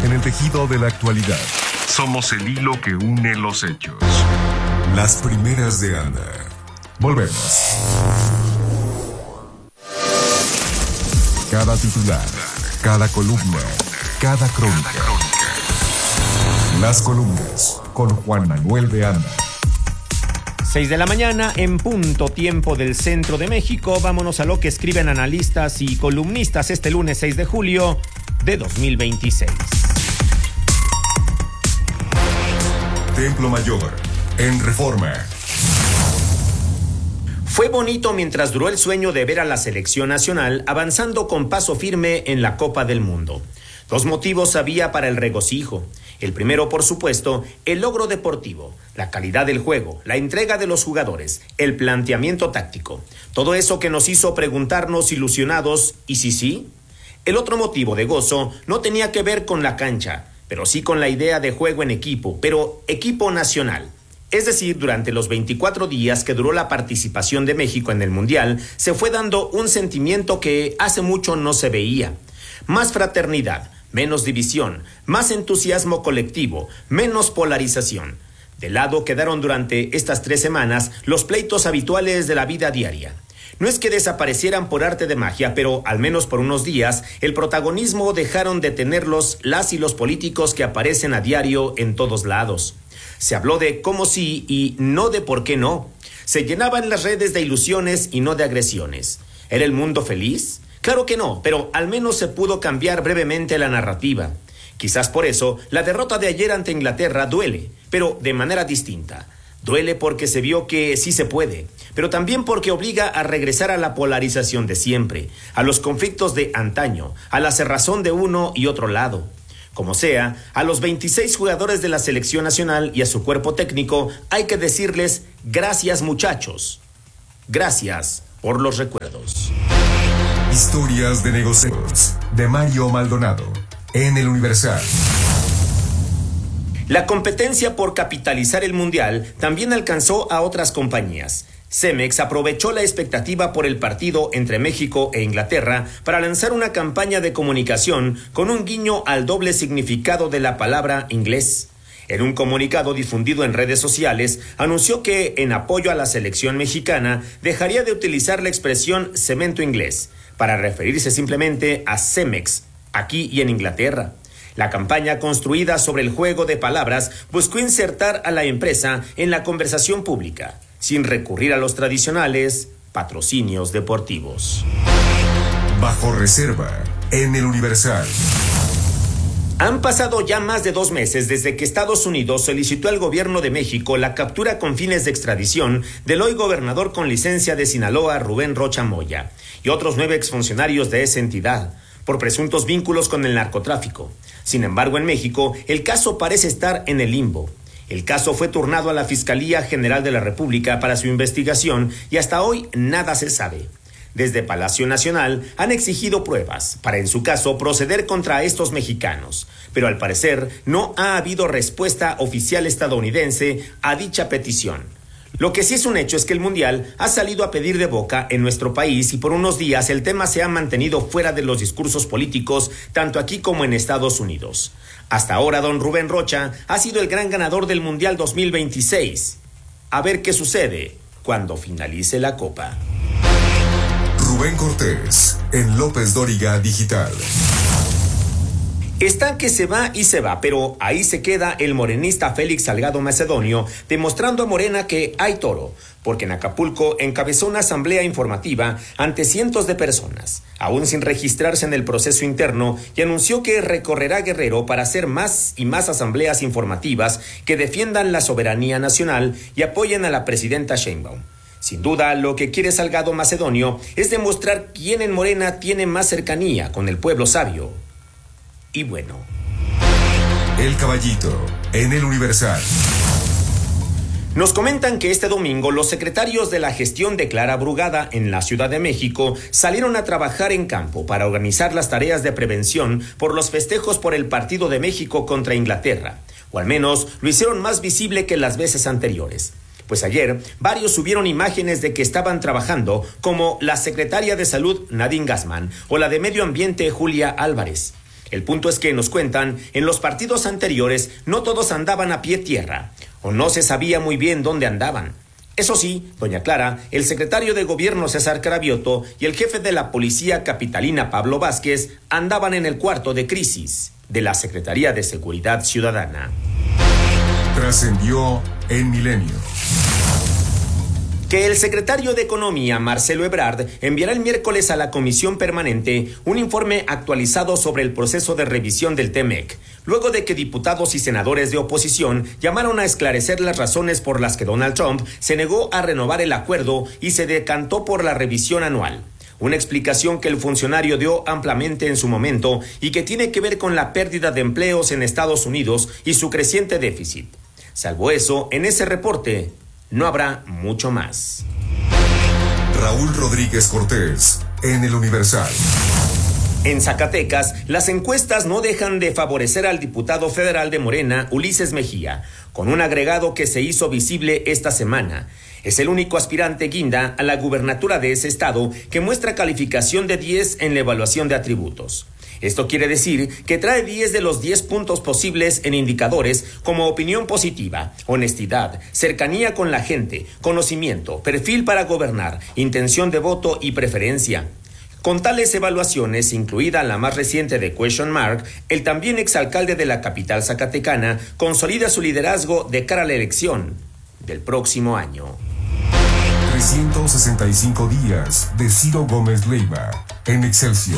en el tejido de la actualidad. Somos el hilo que une los hechos. Las primeras de Anda. Volvemos. Cada titular, cada columna, cada crónica. Las columnas con Juan Manuel de Anda. 6 de la mañana en punto, tiempo del centro de México. Vámonos a lo que escriben analistas y columnistas este lunes 6 de julio de 2026. Templo Mayor, en Reforma. Fue bonito mientras duró el sueño de ver a la selección nacional avanzando con paso firme en la Copa del Mundo. Dos motivos había para el regocijo. El primero, por supuesto, el logro deportivo, la calidad del juego, la entrega de los jugadores, el planteamiento táctico. Todo eso que nos hizo preguntarnos ilusionados, ¿y si sí? El otro motivo de gozo no tenía que ver con la cancha, pero sí con la idea de juego en equipo, pero equipo nacional. Es decir, durante los 24 días que duró la participación de México en el Mundial, se fue dando un sentimiento que hace mucho no se veía. Más fraternidad, menos división, más entusiasmo colectivo, menos polarización. De lado quedaron durante estas 3 semanas los pleitos habituales de la vida diaria. No es que desaparecieran por arte de magia, pero al menos por unos días, el protagonismo dejaron de tenerlos las y los políticos que aparecen a diario en todos lados. Se habló de cómo sí y no de por qué no. Se llenaban las redes de ilusiones y no de agresiones. ¿Era el mundo feliz? Claro que no, pero al menos se pudo cambiar brevemente la narrativa. Quizás por eso, la derrota de ayer ante Inglaterra duele, pero de manera distinta. Duele porque se vio que sí se puede, pero también porque obliga a regresar a la polarización de siempre, a los conflictos de antaño, a la cerrazón de uno y otro lado. Como sea, a los 26 jugadores de la selección nacional y a su cuerpo técnico hay que decirles gracias, muchachos. Gracias por los recuerdos. Historias de negocios de Mario Maldonado en El Universal. La competencia por capitalizar el Mundial también alcanzó a otras compañías. Cemex aprovechó la expectativa por el partido entre México e Inglaterra para lanzar una campaña de comunicación con un guiño al doble significado de la palabra inglés. En un comunicado difundido en redes sociales, anunció que, en apoyo a la selección mexicana, dejaría de utilizar la expresión cemento inglés, para referirse simplemente a Cemex, aquí y en Inglaterra. La campaña, construida sobre el juego de palabras, buscó insertar a la empresa en la conversación pública, sin recurrir a los tradicionales patrocinios deportivos. Bajo reserva, en El Universal. Han pasado ya más de 2 meses desde que Estados Unidos solicitó al gobierno de México la captura con fines de extradición del hoy gobernador con licencia de Sinaloa, Rubén Rocha Moya, y otros 9 exfuncionarios de esa entidad, por presuntos vínculos con el narcotráfico. Sin embargo, en México, el caso parece estar en el limbo. El caso fue turnado a la Fiscalía General de la República para su investigación y hasta hoy nada se sabe. Desde Palacio Nacional han exigido pruebas para, en su caso, proceder contra estos mexicanos, pero al parecer no ha habido respuesta oficial estadounidense a dicha petición. Lo que sí es un hecho es que el Mundial ha salido a pedir de boca en nuestro país y por unos días el tema se ha mantenido fuera de los discursos políticos, tanto aquí como en Estados Unidos. Hasta ahora, don Rubén Rocha ha sido el gran ganador del Mundial 2026. A ver qué sucede cuando finalice la Copa. Rubén Cortés, en López Dóriga Digital. Está que se va y se va, pero ahí se queda el morenista Félix Salgado Macedonio, demostrando a Morena que hay toro, porque en Acapulco encabezó una asamblea informativa ante cientos de personas, aún sin registrarse en el proceso interno, y anunció que recorrerá Guerrero para hacer más y más asambleas informativas que defiendan la soberanía nacional y apoyen a la presidenta Sheinbaum. Sin duda, lo que quiere Salgado Macedonio es demostrar quién en Morena tiene más cercanía con el pueblo sabio. Y bueno. El Caballito, en El Universal. Nos comentan que este domingo los secretarios de la gestión de Clara Brugada en la Ciudad de México salieron a trabajar en campo para organizar las tareas de prevención por los festejos por el partido de México contra Inglaterra, o al menos lo hicieron más visible que las veces anteriores. Pues ayer, varios subieron imágenes de que estaban trabajando, como la secretaria de Salud, Nadine Gassman, o la de Medio Ambiente, Julia Álvarez. El punto es que, nos cuentan, en los partidos anteriores no todos andaban a pie tierra, o no se sabía muy bien dónde andaban. Eso sí, doña Clara, el secretario de Gobierno César Cravioto y el jefe de la Policía Capitalina Pablo Vázquez andaban en el cuarto de crisis de la Secretaría de Seguridad Ciudadana. Trascendió en Milenio que el secretario de Economía, Marcelo Ebrard, enviará el miércoles a la Comisión Permanente un informe actualizado sobre el proceso de revisión del TEMEC, luego de que diputados y senadores de oposición llamaron a esclarecer las razones por las que Donald Trump se negó a renovar el acuerdo y se decantó por la revisión anual. Una explicación que el funcionario dio ampliamente en su momento y que tiene que ver con la pérdida de empleos en Estados Unidos y su creciente déficit. Salvo eso, en ese reporte no habrá mucho más. Raúl Rodríguez Cortés, en El Universal. En Zacatecas, las encuestas no dejan de favorecer al diputado federal de Morena, Ulises Mejía, con un agregado que se hizo visible esta semana. Es el único aspirante guinda a la gubernatura de ese estado que muestra calificación de 10 en la evaluación de atributos. Esto quiere decir que trae 10 de los 10 puntos posibles en indicadores como opinión positiva, honestidad, cercanía con la gente, conocimiento, perfil para gobernar, intención de voto y preferencia. Con tales evaluaciones, incluida la más reciente de Question Mark, el también exalcalde de la capital zacatecana consolida su liderazgo de cara a la elección del próximo año. 365 días de Ciro Gómez Leiva en Excelsior.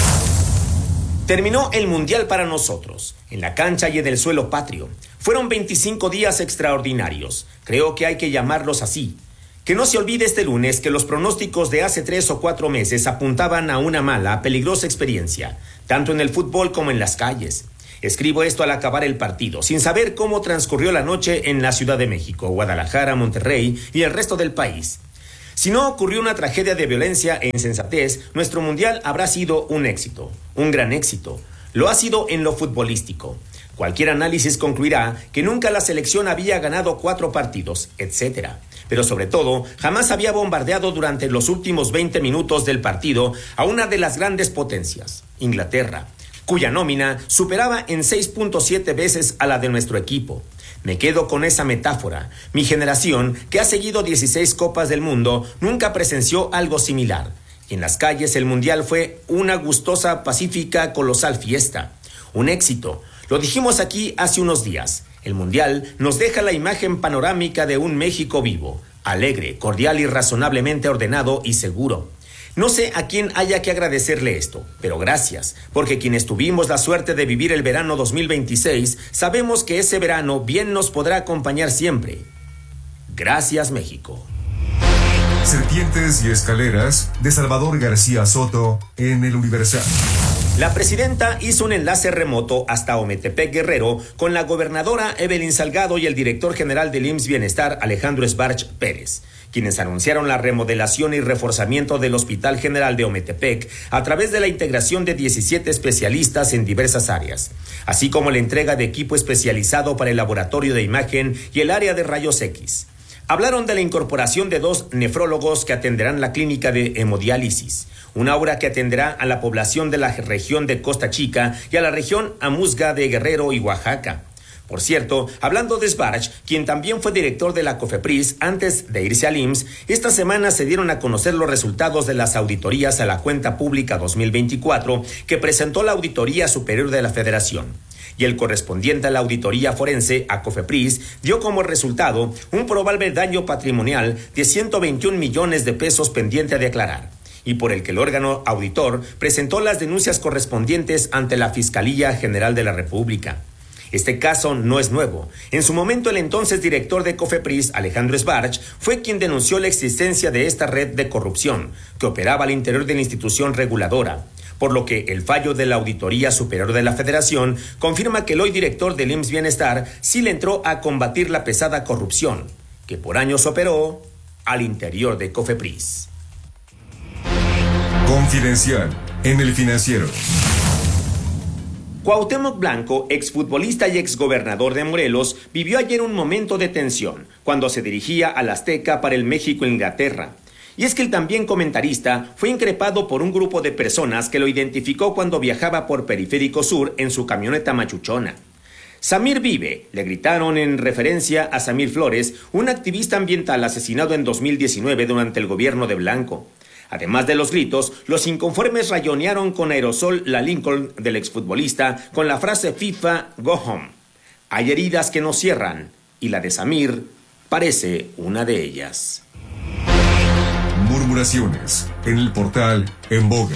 Terminó el Mundial para nosotros, en la cancha y en el suelo patrio. Fueron 25 días extraordinarios, creo que hay que llamarlos así. Que no se olvide este lunes que los pronósticos de hace 3 o 4 meses apuntaban a una mala, peligrosa experiencia, tanto en el fútbol como en las calles. Escribo esto al acabar el partido, sin saber cómo transcurrió la noche en la Ciudad de México, Guadalajara, Monterrey y el resto del país. Si no ocurrió una tragedia de violencia e insensatez, nuestro mundial habrá sido un éxito, un gran éxito. Lo ha sido en lo futbolístico. Cualquier análisis concluirá que nunca la selección había ganado 4 partidos, etc. Pero sobre todo, jamás había bombardeado durante los últimos 20 minutos del partido a una de las grandes potencias, Inglaterra, cuya nómina superaba en 6.7 veces a la de nuestro equipo. Me quedo con esa metáfora. Mi generación, que ha seguido 16 Copas del Mundo, nunca presenció algo similar. Y en las calles el Mundial fue una gustosa, pacífica, colosal fiesta. Un éxito. Lo dijimos aquí hace unos días. El Mundial nos deja la imagen panorámica de un México vivo, alegre, cordial y razonablemente ordenado y seguro. No sé a quién haya que agradecerle esto, pero gracias, porque quienes tuvimos la suerte de vivir el verano 2026, sabemos que ese verano bien nos podrá acompañar siempre. Gracias, México. Serpientes y escaleras de Salvador García Soto en El Universal. La presidenta hizo un enlace remoto hasta Ometepec, Guerrero, con la gobernadora Evelyn Salgado y el director general del IMSS Bienestar, Alejandro Sbarch Pérez, quienes anunciaron la remodelación y reforzamiento del Hospital General de Ometepec a través de la integración de 17 especialistas en diversas áreas, así como la entrega de equipo especializado para el laboratorio de imagen y el área de rayos X. Hablaron de la incorporación de 2 nefrólogos que atenderán la clínica de hemodiálisis, una obra que atenderá a la población de la región de Costa Chica y a la región Amuzga de Guerrero y Oaxaca. Por cierto, hablando de Sbarch, quien también fue director de la COFEPRIS antes de irse al IMSS, esta semana se dieron a conocer los resultados de las auditorías a la cuenta pública 2024 que presentó la Auditoría Superior de la Federación. Y el correspondiente a la auditoría forense, a COFEPRIS, dio como resultado un probable daño patrimonial de 121 millones de pesos pendiente a declarar, y por el que el órgano auditor presentó las denuncias correspondientes ante la Fiscalía General de la República. Este caso no es nuevo. En su momento, el entonces director de COFEPRIS, Alejandro Sbarch, fue quien denunció la existencia de esta red de corrupción que operaba al interior de la institución reguladora, por lo que el fallo de la Auditoría Superior de la Federación confirma que el hoy director del IMSS Bienestar sí le entró a combatir la pesada corrupción que por años operó al interior de COFEPRIS. Confidencial en El Financiero. Cuauhtémoc Blanco, exfutbolista y exgobernador de Morelos, vivió ayer un momento de tensión cuando se dirigía al Azteca para el México-Inglaterra. Y es que el también comentarista fue increpado por un grupo de personas que lo identificó cuando viajaba por Periférico Sur en su camioneta machuchona. Samir vive, le gritaron en referencia a Samir Flores, un activista ambiental asesinado en 2019 durante el gobierno de Blanco. Además de los gritos, los inconformes rayonearon con aerosol la Lincoln del exfutbolista con la frase FIFA Go Home. Hay heridas que no cierran, y la de Samir parece una de ellas. Murmuraciones en el portal En Boga.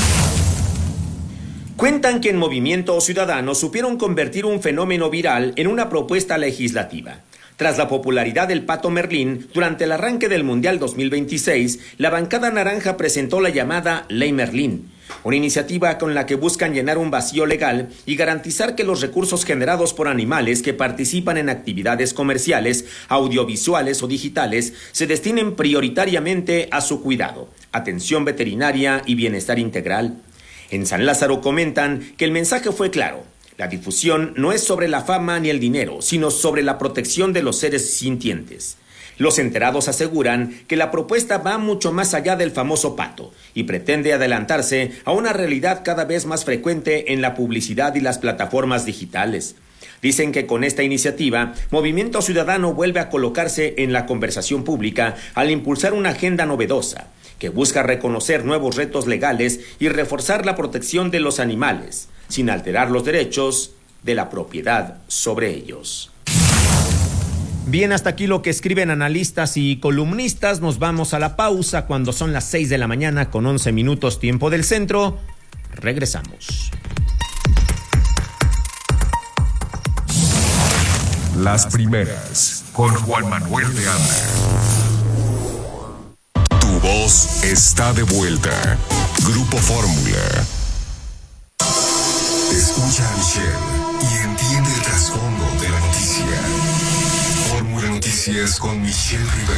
Cuentan que en Movimiento Ciudadano supieron convertir un fenómeno viral en una propuesta legislativa. Tras la popularidad del Pato Merlín, durante el arranque del Mundial 2026, la bancada naranja presentó la llamada Ley Merlín, una iniciativa con la que buscan llenar un vacío legal y garantizar que los recursos generados por animales que participan en actividades comerciales, audiovisuales o digitales se destinen prioritariamente a su cuidado, atención veterinaria y bienestar integral. En San Lázaro comentan que el mensaje fue claro. La difusión no es sobre la fama ni el dinero, sino sobre la protección de los seres sintientes. Los enterados aseguran que la propuesta va mucho más allá del famoso pato y pretende adelantarse a una realidad cada vez más frecuente en la publicidad y las plataformas digitales. Dicen que con esta iniciativa, Movimiento Ciudadano vuelve a colocarse en la conversación pública al impulsar una agenda novedosa que busca reconocer nuevos retos legales y reforzar la protección de los animales, sin alterar los derechos de la propiedad sobre ellos. Bien, hasta aquí lo que escriben analistas y columnistas. Nos vamos a la pausa cuando son las 6 de la mañana con 11 minutos tiempo del centro. Regresamos. Las primeras con Juan Manuel de Anda. Tu voz está de vuelta. Grupo Fórmula. Escucha a Michelle y entiende el trasfondo de la noticia. Fórmula Noticias con Michelle Rivera.